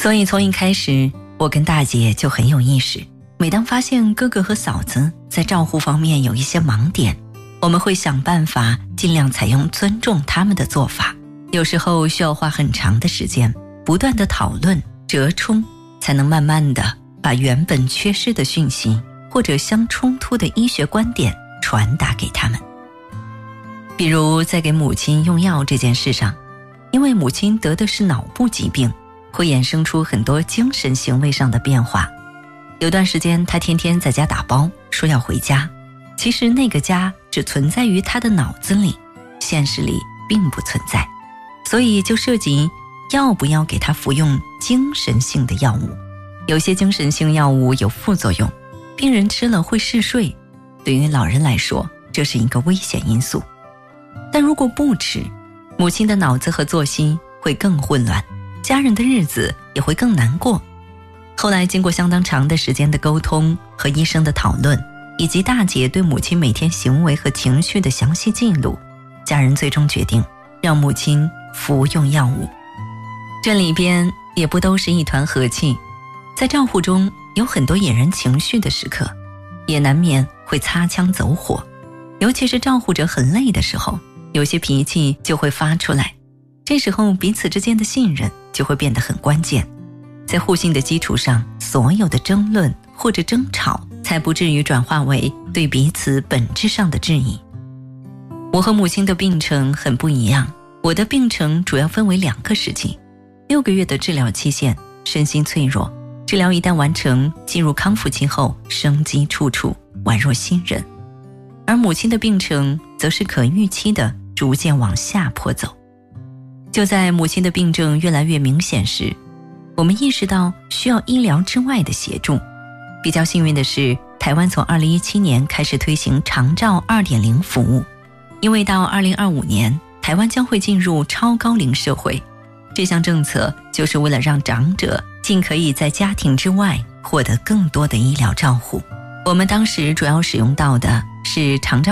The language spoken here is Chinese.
所以从一开始，我跟大姐就很有意识，每当发现哥哥和嫂子在照护方面有一些盲点，我们会想办法尽量采用尊重他们的做法。有时候需要花很长的时间，不断的讨论折冲，才能慢慢的把原本缺失的讯息或者相冲突的医学观点传达给他们。比如在给母亲用药这件事上，因为母亲得的是脑部疾病，会衍生出很多精神行为上的变化。有段时间她天天在家打包，说要回家，其实那个家只存在于她的脑子里，现实里并不存在。所以就涉及要不要给她服用精神性的药物。有些精神性药物有副作用，病人吃了会嗜睡，对于老人来说这是一个危险因素。但如果不吃，母亲的脑子和作息会更混乱，家人的日子也会更难过。后来经过相当长的时间的沟通和医生的讨论，以及大姐对母亲每天行为和情绪的详细记录，家人最终决定让母亲服用药物。这里边也不都是一团和气，在照护中有很多引人情绪的时刻，也难免会擦枪走火。尤其是照护者很累的时候，有些脾气就会发出来，这时候彼此之间的信任就会变得很关键。在互信的基础上，所有的争论或者争吵才不至于转化为对彼此本质上的质疑。我和母亲的病程很不一样，我的病程主要分为2个时期，6个月的治疗期限，身心脆弱，治疗一旦完成，进入康复期后，生机处处，宛若新人。而母亲的病程则是可预期的逐渐往下坡走。就在母亲的病症越来越明显时，我们意识到需要医疗之外的协助。比较幸运的是，台湾从2017年开始推行长照 2.0 服务，因为到2025年台湾将会进入超高龄社会，这项政策就是为了让长者尽可以在家庭之外获得更多的医疗照护。我们当时主要使用到的是长照